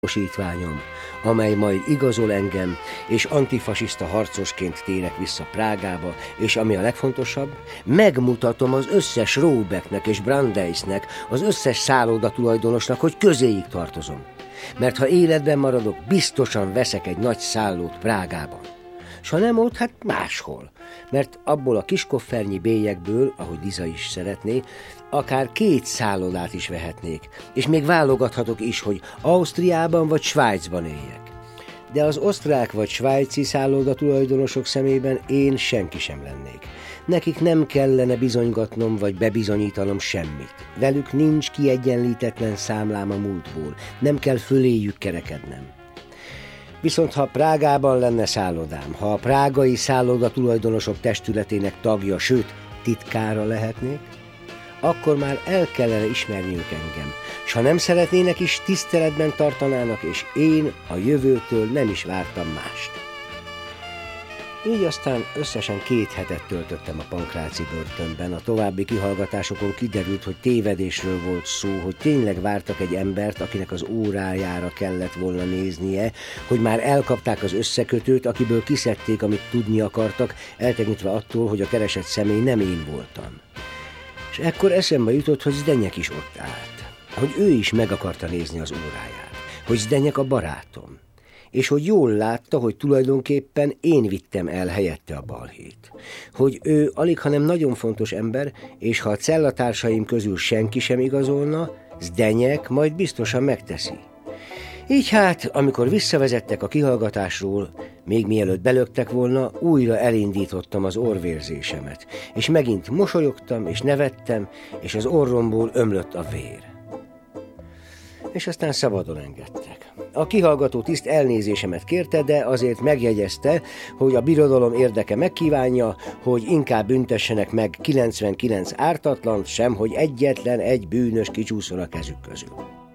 Osítványom, amely majd igazol engem, és antifasiszta harcosként térek vissza Prágába, és ami a legfontosabb, megmutatom az összes Robecknek és Brandeisnek, az összes szállodatulajdonosnak, hogy közéjük tartozom. Mert ha életben maradok, biztosan veszek egy nagy szállót Prágában. S ha nem ott, hát máshol. Mert abból a kiskoffernyi bélyekből, ahogy Liza is szeretné, akár 2 szállodát is vehetnék, és még válogathatok is, hogy Ausztriában vagy Svájcban éljek. De az osztrák vagy svájci szállodatulajdonosok szemében én senki sem lennék. Nekik nem kellene bizonygatnom vagy bebizonyítanom semmit. Velük nincs kiegyenlítetlen számlám a múltból, nem kell föléjük kerekednem. Viszont ha Prágában lenne szállodám, ha a prágai szállodatulajdonosok testületének tagja, sőt titkára lehetnék, akkor már el kellene ismerniük engem, s ha nem szeretnének is, tiszteletben tartanának, és én a jövőtől nem is vártam mást. Így aztán összesen 2 hetet töltöttem a Pankráci börtönben. A további kihallgatásokon kiderült, hogy tévedésről volt szó, hogy tényleg vártak egy embert, akinek az órájára kellett volna néznie, hogy már elkapták az összekötőt, akiből kiszedték, amit tudni akartak, eltekintve attól, hogy a keresett személy nem én voltam. És ekkor eszembe jutott, hogy Zdenyek is ott állt, hogy ő is meg akarta nézni az óráját, hogy Zdenyek a barátom, és hogy jól látta, hogy tulajdonképpen én vittem el helyette a balhét, hogy ő alighanem nagyon fontos ember, és ha a cellatársaim közül senki sem igazolna, Zdenyek majd biztosan megteszi. Így hát, amikor visszavezettek a kihallgatásról, még mielőtt belöktek volna, újra elindítottam az orrvérzésemet, és megint mosolyogtam és nevettem, és az orromból ömlött a vér. És aztán szabadon engedtek. A kihallgató tiszt elnézésemet kérte, de azért megjegyezte, hogy a birodalom érdeke megkívánja, hogy inkább büntessenek meg 99 ártatlant, sem hogy egyetlen egy bűnös kicsúszol a kezük közül.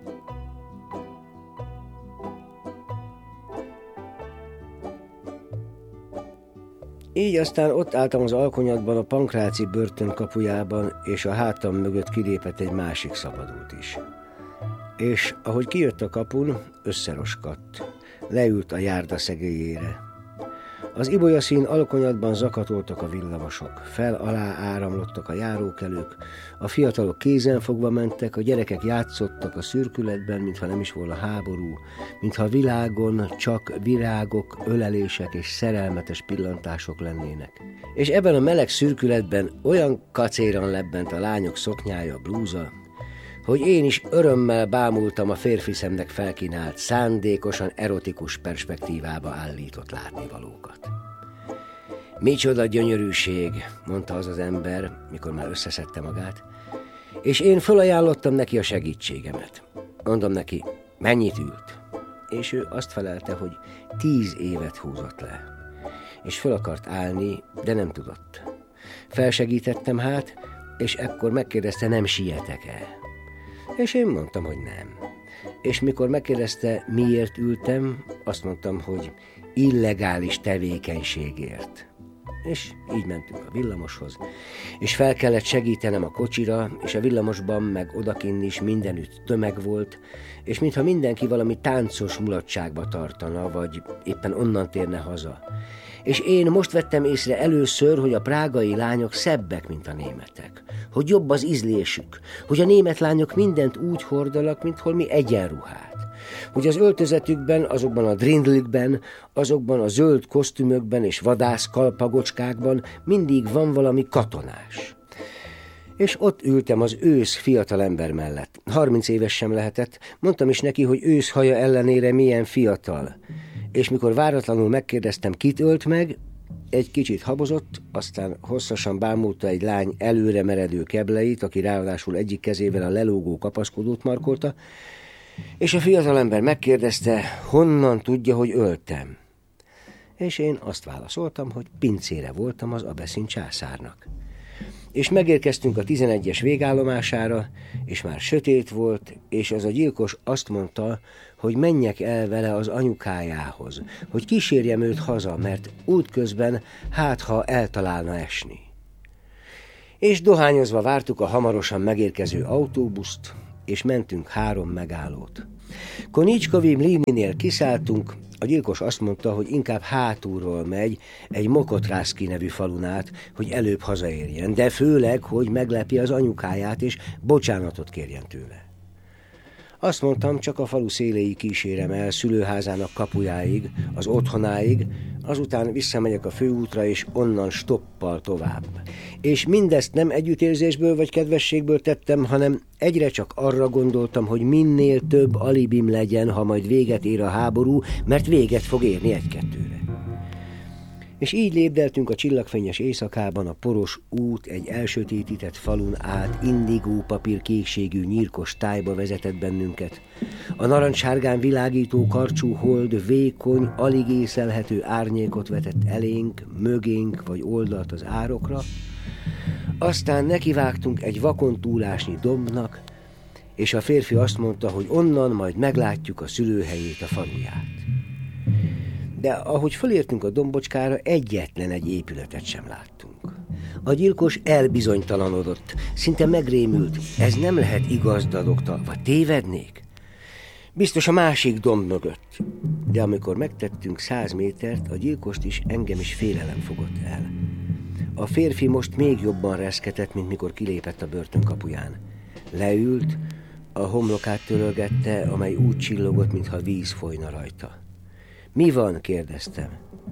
Így aztán ott álltam az alkonyatban a Pankráci börtön kapujában, és a hátam mögött kilépett egy másik szabadult is. És ahogy kijött a kapun, összeroskadt, leült a járda szegélyére. Az ibolyaszín alkonyatban zakatoltak a villamosok, fel-alá áramlottak a járókelők, a fiatalok kézenfogva mentek, a gyerekek játszottak a szürkületben, mintha nem is volna háború, mintha a világon csak virágok, ölelések és szerelmetes pillantások lennének. És ebben a meleg szürkületben olyan kacéran lebbent a lányok szoknyája, a blúza, hogy én is örömmel bámultam a férfi szemnek felkínált, szándékosan erotikus perspektívába állított látnivalókat. Micsoda gyönyörűség, mondta az az ember, mikor már összeszedte magát, és én fölajánlottam neki a segítségemet. Mondom neki, mennyit ült? És ő azt felelte, hogy 10 évet húzott le. És föl akart állni, de nem tudott. Felsegítettem hát, és ekkor megkérdezte, nem sietek-e? És én mondtam, hogy nem. És mikor megkérdezte, miért ültem, azt mondtam, hogy illegális tevékenységért. És így mentünk a villamoshoz, és fel kellett segítenem a kocsira, és a villamosban meg odakinn is mindenütt tömeg volt, és mintha mindenki valami táncos mulatságba tartana, vagy éppen onnan térne haza. És én most vettem észre először, hogy a prágai lányok szebbek, mint a németek, hogy jobb az ízlésük, hogy a német lányok mindent úgy hordanak, mint holmi egyenruhát, hogy az öltözetükben, azokban a drindlikben, azokban a zöld kosztümökben és vadász kalpagocskákban mindig van valami katonás. És ott ültem az ősz fiatalember mellett. 30 éves sem lehetett, mondtam is neki, hogy őszhaja ellenére milyen fiatal. És mikor váratlanul megkérdeztem, kit ölt meg, egy kicsit habozott, aztán hosszasan bámulta egy lány előre meredő kebleit, aki ráadásul egyik kezével a lelógó kapaszkodót markolta, és a fiatalember megkérdezte, honnan tudja, hogy öltem. És én azt válaszoltam, hogy pincére voltam az Abeszin császárnak. És megérkeztünk a 11-es végállomására, és már sötét volt, és az a gyilkos azt mondta, hogy menjek el vele az anyukájához, hogy kísérjem őt haza, mert útközben hát ha eltalálna esni. És dohányozva vártuk a hamarosan megérkező autóbuszt, és mentünk 3 megállót. Konicskovi Mlininél kiszálltunk, a gyilkos azt mondta, hogy inkább hátulról megy egy Mokotrászki nevű falun át, hogy előbb hazaérjen, de főleg, hogy meglepje az anyukáját és bocsánatot kérjen tőle. Azt mondtam, csak a falu széléig kísérem el, szülőházának kapujáig, az otthonáig, azután visszamegyek a főútra, és onnan stoppal tovább. És mindezt nem együttérzésből vagy kedvességből tettem, hanem egyre csak arra gondoltam, hogy minél több alibim legyen, ha majd véget ér a háború, mert véget fog érni egy-kettőre. És így lépdeltünk a csillagfényes éjszakában, a poros út egy elsötétített falun át indigó papír kékségű nyírkos tájba vezetett bennünket. A narancssárgán világító karcsú hold vékony, alig észelhető árnyékot vetett elénk, mögénk vagy oldalt az árokra. Aztán nekivágtunk egy vakon túlásnyi dombnak, és a férfi azt mondta, hogy onnan majd meglátjuk a szülőhelyét, a faluját. De ahogy fölértünk a dombocskára, egyetlen egy épületet sem láttunk. A gyilkos elbizonytalanodott, szinte megrémült. Ez nem lehet igaz, dadogta, vagy tévednék? Biztos a másik domb mögött. De amikor megtettünk 100 métert, a gyilkost is, engem is félelem fogott el. A férfi most még jobban reszketett, mint mikor kilépett a börtön kapuján. Leült, a homlokát törölgette, amely úgy csillogott, mintha víz folyna rajta. Mi van? Kérdeztem.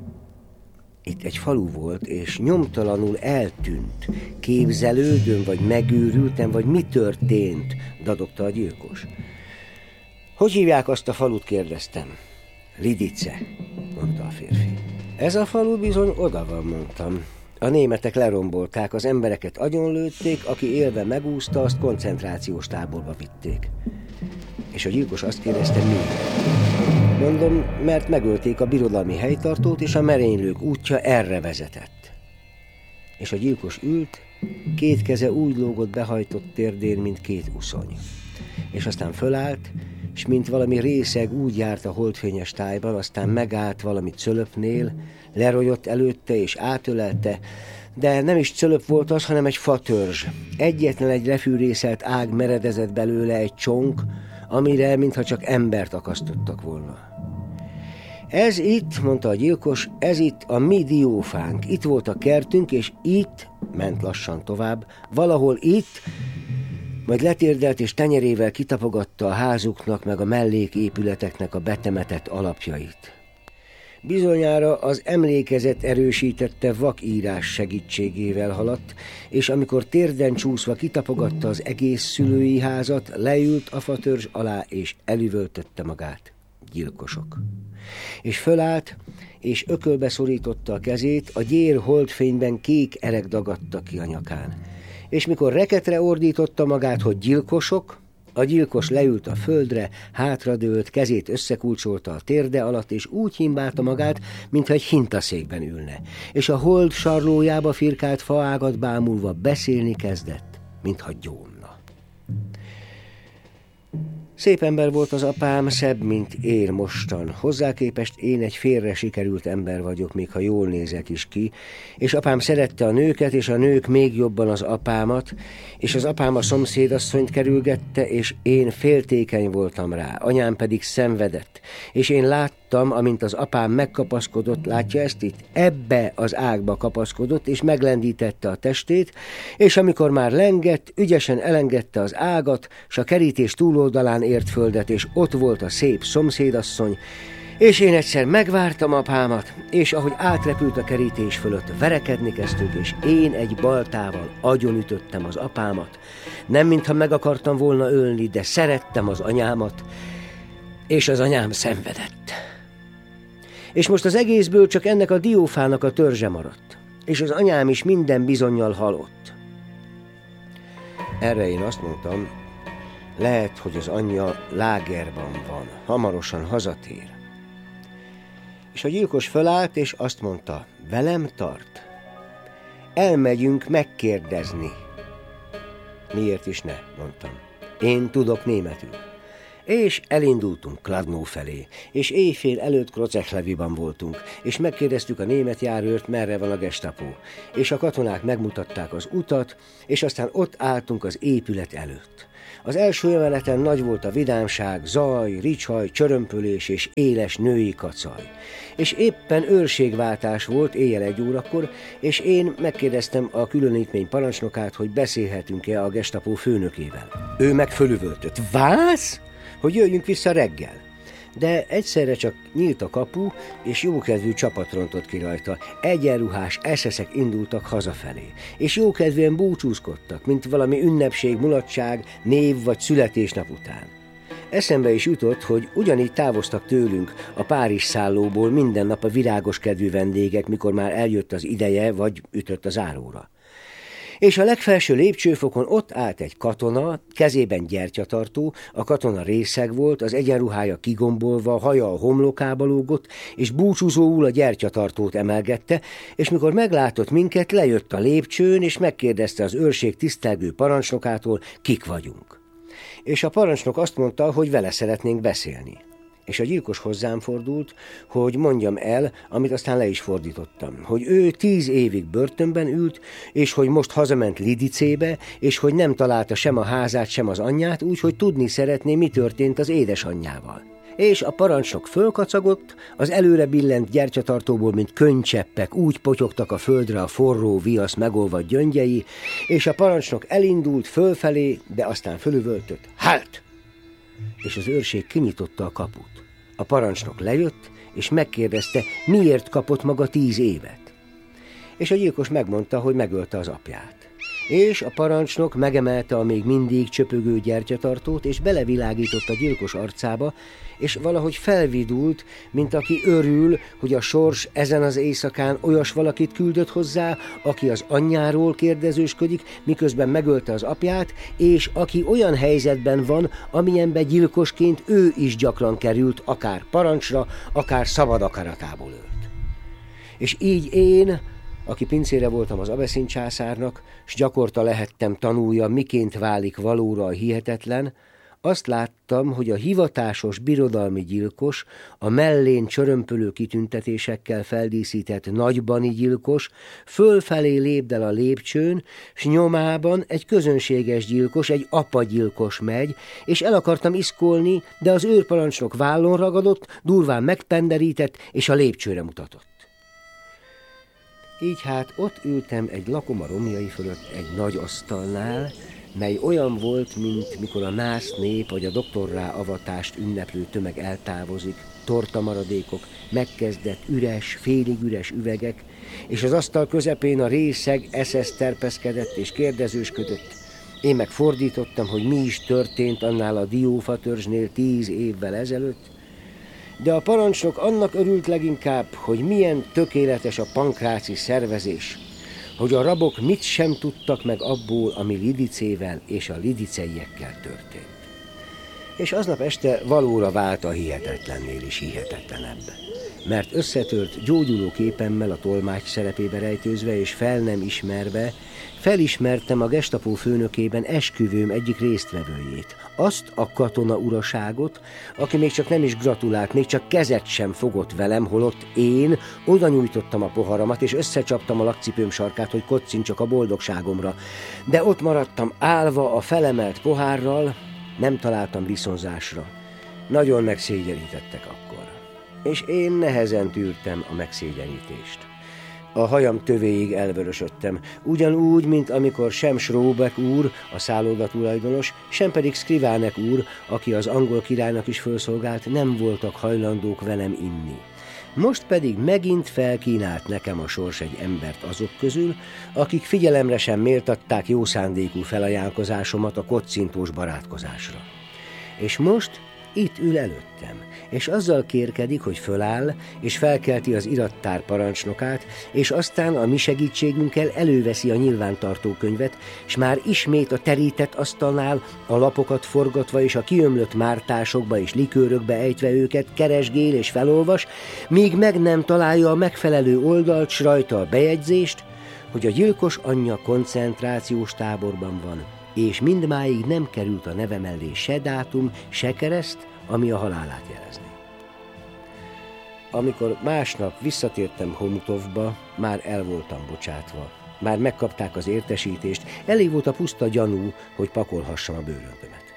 Itt egy falu volt, és nyomtalanul eltűnt. Képzelődöm, vagy megőrültem, vagy mi történt? Dadogta a gyilkos. Hogy hívják azt a falut? Kérdeztem. Lidice, mondta a férfi. Ez a falu bizony oda van, mondtam. A németek lerombolták, az embereket agyonlőtték, aki élve megúszta, azt koncentrációs táborba vitték. És a gyilkos azt kérdezte, miért? Mondom, mert megölték a birodalmi helytartót, és a merénylők útja erre vezetett. És a gyilkos ült, két keze úgy lógott behajtott térdén, mint két uszony. És aztán fölállt, és mint valami részeg úgy járt a holdfényes tájban, aztán megállt valami cölöpnél, lerogyott előtte és átölelte, de nem is cölöp volt az, hanem egy fatörzs. Egyetlen egy lefűrészelt ág meredezett belőle, egy csonk, amire mintha csak embert akasztottak volna. Ez itt, mondta a gyilkos, ez itt a mi diófánk. Itt volt a kertünk, és itt, ment lassan tovább, valahol itt, majd letérdelt és tenyerével kitapogatta a házuknak meg a melléképületeknek a betemetett alapjait. Bizonyára az emlékezet erősítette vakírás segítségével haladt, és amikor térden csúszva kitapogatta az egész szülői házat, leült a fatörzs alá, és elüvöltötte magát. Gyilkosok. És fölállt, és ökölbe szorította a kezét, a gyér holdfényben kék erek dagadta ki a nyakán. És mikor reketre ordította magát, hogy gyilkosok, a gyilkos leült a földre, hátradőlt, kezét összekulcsolta a térde alatt, és úgy himbálta magát, mintha egy hintaszékben ülne. És a hold sarlójába firkált faágat bámulva beszélni kezdett, mintha gyónna. Szép ember volt az apám, szebb, mint én mostan. Hozzá képest én egy félre sikerült ember vagyok, még ha jól nézek is ki, és apám szerette a nőket, és a nők még jobban az apámat, és az apám a szomszédasszonyt kerülgette, és én féltékeny voltam rá, anyám pedig szenvedett, és én láttam, amint az apám megkapaszkodott, látja ezt itt? Ebbe az ágba kapaszkodott, és meglendítette a testét, és amikor már lengett, ügyesen elengedte az ágat, s a kerítés túloldalán ért földet, és ott volt a szép szomszédasszony, és én egyszer megvártam apámat, és ahogy átrepült a kerítés fölött, verekedni kezdtünk, és én egy baltával agyonütöttem az apámat. Nem mintha meg akartam volna ölni, de szerettem az anyámat, és az anyám szenvedett. És most az egészből csak ennek a diófának a törzse maradt, és az anyám is minden bizonnyal halott. Erre én azt mondtam, lehet, hogy az anyja lágerban van, hamarosan hazatér. És a gyilkos fölállt, és azt mondta, velem tart. Elmegyünk megkérdezni. Miért is ne, mondtam. Én tudok németül. És elindultunk Kladno felé, és éjfél előtt Krocechleviban voltunk, és megkérdeztük a német járőrt, merre van a gestapo, és a katonák megmutatták az utat, és aztán ott álltunk az épület előtt. Az első emeleten nagy volt a vidámság, zaj, ricsaj, csörömpölés és éles női kacaj. És éppen őrségváltás volt éjjel 1 órakor, és én megkérdeztem a különítmény parancsnokát, hogy beszélhetünk-e a gestapó főnökével. Ő meg fölüvöltött. Válsz? Hogy jöjjünk vissza reggel. De egyszerre csak nyílt a kapu, és jókedvű csapat rontott ki rajta. Egyenruhás SS-ek indultak hazafelé, és jókedvűen búcsúzkodtak, mint valami ünnepség, mulatság, név vagy születésnap után. Eszembe is jutott, hogy ugyanígy távoztak tőlünk a Párizs szállóból minden nap a virágos kedvű vendégek, mikor már eljött az ideje, vagy ütött az áróra. És a legfelső lépcsőfokon ott állt egy katona, kezében gyertyatartó, a katona részeg volt, az egyenruhája kigombolva, haja a homlokába lógott, és búcsúzóul a gyertyatartót emelgette, és mikor meglátott minket, lejött a lépcsőn, és megkérdezte az őrség tisztelgő parancsnokától, kik vagyunk. És a parancsnok azt mondta, hogy vele szeretnénk beszélni. És a gyilkos hozzám fordult, hogy mondjam el, amit aztán le is fordítottam, hogy ő 10 évig börtönben ült, és hogy most hazament Lidicébe, és hogy nem találta sem a házát, sem az anyját, úgyhogy tudni szeretné, mi történt az édesanyjával. És a parancsnok fölkacagott, az előre billent gyertyatartóból, mint könnycseppek, úgy potyogtak a földre a forró viasz megolvadt gyöngyei, és a parancsnok elindult fölfelé, de aztán fölüvöltött. Hát! És az őrség kinyitotta a kaput. A parancsnok lejött, és megkérdezte, miért kapott maga 10 évet. És a gyilkos megmondta, hogy megölte az apját. És a parancsnok megemelte a még mindig csöpögő gyertyatartót, és belevilágított a gyilkos arcába, és valahogy felvidult, mint aki örül, hogy a sors ezen az éjszakán olyas valakit küldött hozzá, aki az anyjáról kérdezősködik, miközben megölte az apját, és aki olyan helyzetben van, amilyenbe gyilkosként ő is gyakran került, akár parancsra, akár szabad akaratából ölt. És így én, aki pincére voltam az Abeszin császárnak, s gyakorta lehettem tanulja, miként válik valóra a hihetetlen, azt láttam, hogy a hivatásos birodalmi gyilkos, a mellén csörömpölő kitüntetésekkel feldíszített nagybani gyilkos fölfelé lépdel a lépcsőn, s nyomában egy közönséges gyilkos, egy apagyilkos megy, és el akartam iszkolni, de az őrparancsnok vállon ragadott, durván megpenderített, és a lépcsőre mutatott. Így hát ott ültem egy lakoma romjai fölött egy nagy asztalnál, mely olyan volt, mint mikor a nász nép vagy a doktorrá avatást ünneplő tömeg eltávozik, tortamaradékok, megkezdett üres, félig üres üvegek, és az asztal közepén a részeg SS terpeszkedett és kérdezősködött. Én meg fordítottam, hogy mi is történt annál a diófatörzsnél 10 évvel ezelőtt, de a parancsnok annak örült leginkább, hogy milyen tökéletes a pankráci szervezés, hogy a rabok mit sem tudtak meg abból, ami Lidicével és a lidiceiekkel történt. És aznap este valóra vált a hihetetlennél is hihetetlenebb, mert összetört gyógyuló képemmel a tolmács szerepébe rejtőzve és fel nem ismerve, felismertem a gestapó főnökében esküvőm egyik résztvevőjét, azt a katona uraságot, aki még csak nem is gratulált, még csak kezet sem fogott velem, holott én oda nyújtottam a poharamat, és összecsaptam a lakcipőm sarkát, hogy kocincsak a boldogságomra. De ott maradtam állva a felemelt pohárral, nem találtam viszonzásra. Nagyon megszégyenítettek akkor. És én nehezen tűrtem a megszégyenítést. A hajam tövéig elvörösödtem, ugyanúgy, mint amikor sem Schrobeck úr, a szálloda tulajdonos, sem pedig Skrivánek úr, aki az angol királynak is fölszolgált, nem voltak hajlandók velem inni. Most pedig megint felkínált nekem a sors egy embert azok közül, akik figyelemre sem méltatták jó szándékú felajánlkozásomat a kocintós barátkozásra. És most itt ül előttem, és azzal kérkedik, hogy föláll, és felkelti az irattár parancsnokát, és aztán a mi segítségünkkel előveszi a nyilvántartókönyvet, és már ismét a terített asztalnál a lapokat forgatva és a kiömlött mártásokba és likőrökbe ejtve őket keresgél és felolvas, míg meg nem találja a megfelelő oldalt, s rajta a bejegyzést, hogy a gyilkos anyja koncentrációs táborban van, és mindmáig nem került a neve mellé se dátum, se kereszt, ami a halálát jelezné. Amikor másnap visszatértem Homutovba, már el voltam bocsátva. Már megkapták az értesítést, elég volt a puszta gyanú, hogy pakolhassam a bőröndömet.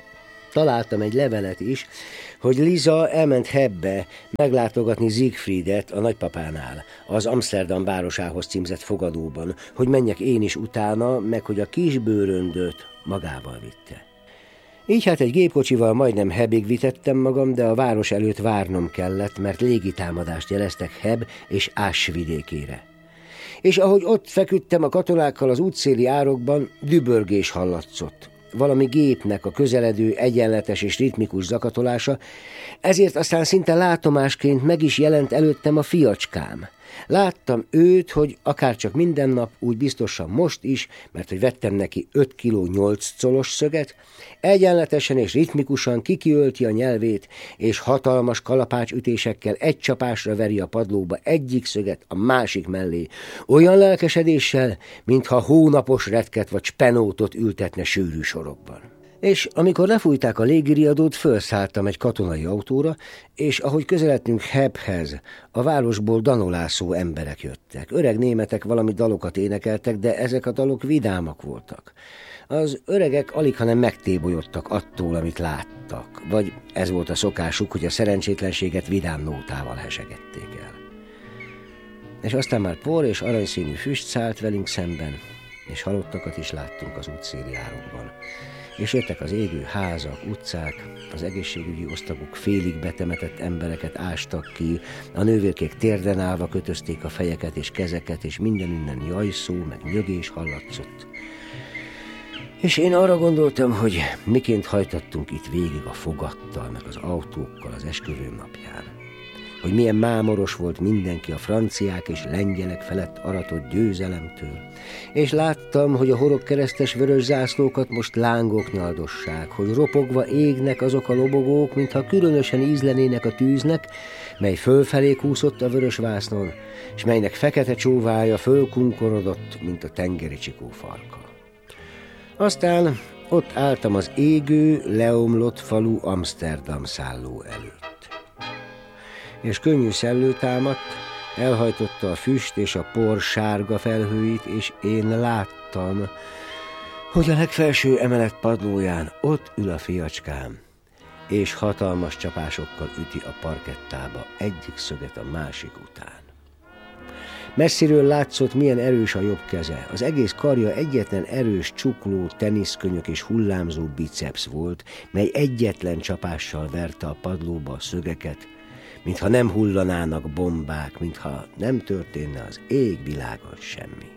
találtam egy levelet is, hogy Liza elment Hebbe meglátogatni Siegfriedet a nagypapánál, az Amsterdam városához címzett fogadóban, hogy menjek én is utána, meg hogy a kisbőröndöt magával vitte. Így hát egy gépkocsival majdnem Hebig vitettem magam, de a város előtt várnom kellett, mert légitámadást jeleztek Heb és Ás vidékére. És ahogy ott feküdtem a katonákkal az útszéli árokban, dübörgés hallatszott. Valami gépnek a közeledő, egyenletes és ritmikus zakatolása, ezért aztán szinte látomásként meg is jelent előttem a fiacskám. Láttam őt, hogy akárcsak minden nap, úgy biztosan most is, mert hogy vettem neki 5 kg 8 colos szöget, egyenletesen és ritmikusan kikiölti a nyelvét, és hatalmas kalapácsütésekkel egy csapásra veri a padlóba egyik szöget a másik mellé, olyan lelkesedéssel, mintha hónapos retket vagy spenótot ültetne sűrű sorokban. És amikor lefújták a légiriadót, felszálltam egy katonai autóra, és ahogy közeledtünk Hebhez, a városból danolászó emberek jöttek. Öreg németek valami dalokat énekeltek, de ezek a dalok vidámak voltak. Az öregek alighanem megtébolyodtak attól, amit láttak, vagy ez volt a szokásuk, hogy a szerencsétlenséget vidám nótával hesegették el. És aztán már por és aranyszínű füst szállt velünk szemben, és halottakat is láttunk az útszéli árokban. És jöttek az égő házak, utcák, az egészségügyi osztagok félig betemetett embereket ástak ki, a nővérkék térden állva kötözték a fejeket és kezeket, és mindenünnen jajszó, meg nyögés hallatszott. És én arra gondoltam, hogy miként hajtattunk itt végig a fogattal, meg az autókkal az esküvőm napján. Hogy milyen mámoros volt mindenki a franciák és lengyelek felett aratott győzelemtől. És láttam, hogy a horogkeresztes vörös zászlókat most lángok nyaldossák, hogy ropogva égnek azok a lobogók, mintha különösen ízlenének a tűznek, mely fölfelé kúszott a vörös vásznon, és melynek fekete csóvája fölkunkorodott, mint a tengeri csikó farka. Aztán ott álltam az égő, leomlott falu Amsterdam szálló előtt. És könnyű szellő támadt, elhajtotta a füst és a por sárga felhőit, és én láttam, hogy a legfelső emelet padlóján ott ül a fiacskám, és hatalmas csapásokkal üti a parkettába egyik szöget a másik után. Messziről látszott, milyen erős a jobb keze. Az egész karja egyetlen erős csukló, teniszkönyök és hullámzó biceps volt, mely egyetlen csapással verte a padlóba a szögeket, mintha nem hullanának bombák, mintha nem történne az égvilágon semmi.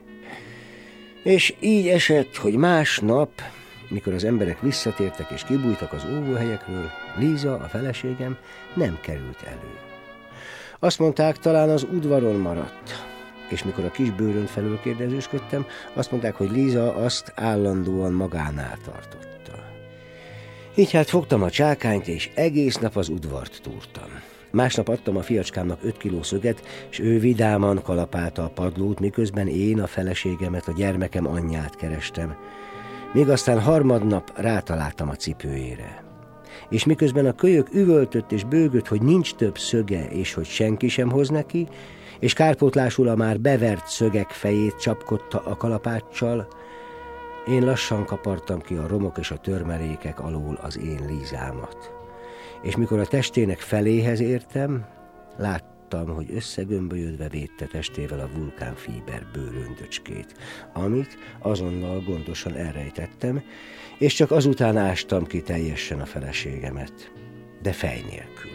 És így esett, hogy másnap, mikor az emberek visszatértek és kibújtak az óvóhelyekről, Liza, a feleségem, nem került elő. Azt mondták, talán az udvaron maradt, és mikor a kisbőrönd felől kérdezősködtem, azt mondták, hogy Liza azt állandóan magánál tartotta. Így hát fogtam a csákányt, és egész nap az udvart túrtam. Másnap adtam a fiacskámnak 5 kiló szöget, és ő vidáman kalapálta a padlót, miközben én a feleségemet, a gyermekem anyját kerestem. Még aztán harmadnap rátaláltam a cipőjére. És miközben a kölyök üvöltött és bőgött, hogy nincs több szöge, és hogy senki sem hoz neki, és kárpótlásul a már bevert szögek fejét csapkodta a kalapáccsal, én lassan kapartam ki a romok és a törmelékek alól az én Lizámat. És mikor a testének feléhez értem, láttam, hogy összegömbölyödve védte testével a vulkánfíber bőröndöcskét, amit azonnal gondosan elrejtettem, és csak azután ástam ki teljesen a feleségemet, de fej nélkül.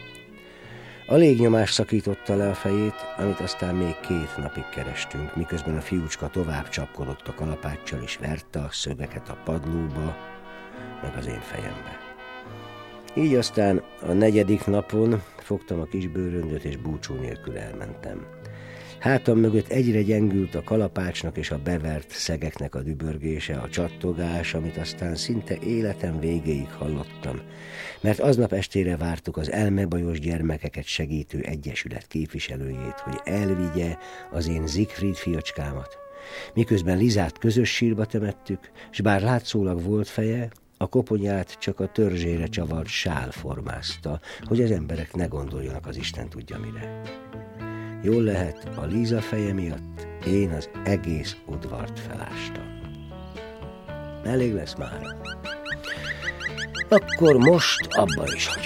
A légnyomás szakította le a fejét, amit aztán még 2 napig kerestünk, miközben a fiúcska tovább csapkodott a kalapáccsal és verte a szögeket a padlóba, meg az én fejembe. Így aztán a 4. napon fogtam a kisbőröndöt, és búcsú nélkül elmentem. Hátam mögött egyre gyengült a kalapácsnak és a bevert szegeknek a dübörgése, a csattogás, amit aztán szinte életem végéig hallottam, mert aznap estére vártuk az elmebajos gyermekeket segítő egyesület képviselőjét, hogy elvigye az én Siegfried fiacskámat. Miközben Lizát közös sírba temettük, s bár látszólag volt feje, a koponyát csak a törzsére csavart sál formázta, hogy az emberek ne gondoljanak az Isten tudja mire. Jól lehet, a Liza feje miatt én az egész udvart felástam. Elég lesz már. akkor most abba is hagyom.